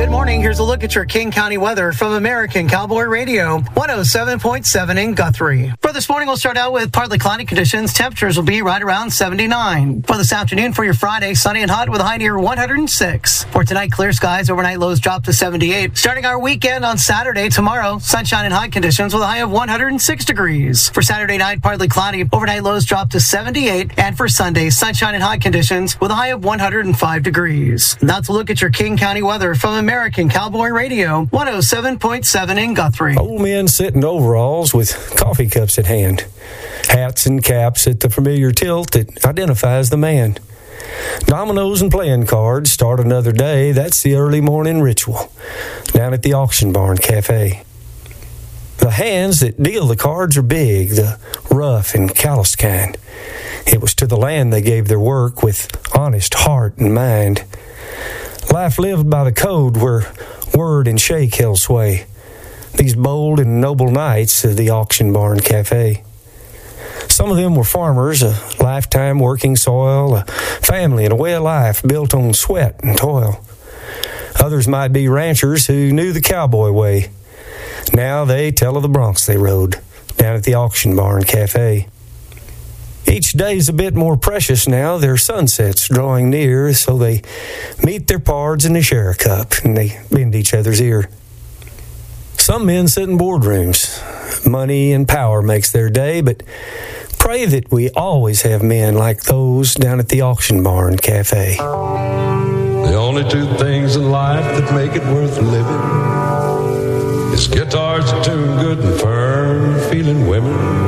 Good morning. Here's a look at your King County weather from American Cowboy Radio, 107.7 in Guthrie. For this morning, we'll start out with partly cloudy conditions. Temperatures will be right around 79. For this afternoon, for your Friday, sunny and hot with a high near 106. For tonight, clear skies. Overnight lows drop to 78. Starting our weekend on Saturday, tomorrow, sunshine and high conditions with a high of 106 degrees. For Saturday night, partly cloudy. Overnight lows drop to 78. And for Sunday, sunshine and high conditions with a high of 105 degrees. That's a look at your King County weather from American Cowboy Radio, 107.7 in Guthrie. Old men sit in overalls with coffee cups at hand. Hats and caps at the familiar tilt that identifies the man. Dominoes and playing cards start another day. That's the early morning ritual down at the Auction Barn Cafe. The hands that deal the cards are big, the rough and calloused kind. It was to the land they gave their work with honest heart and mind. Life lived by the code where word and shake held sway. These bold and noble knights of the Auction Barn Cafe. Some of them were farmers, a lifetime working soil, a family and a way of life built on sweat and toil. Others might be ranchers who knew the cowboy way. Now they tell of the broncs they rode down at the Auction Barn Cafe. Each day's a bit more precious now. Their sunset's drawing near, so they meet their pards and they share a cup, and they bend each other's ear. Some men sit in boardrooms. Money and power makes their day, but pray that we always have men like those down at the Auction Barn Cafe. The only two things in life that make it worth living is guitars that tune good and firm, feeling women